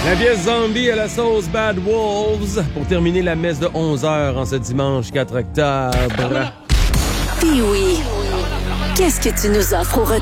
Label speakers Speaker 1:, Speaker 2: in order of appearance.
Speaker 1: La pièce Zombie à la sauce Bad Wolves pour terminer la messe de 11h en ce dimanche 4 octobre.
Speaker 2: Puis oui, qu'est-ce que tu nous offres au retour?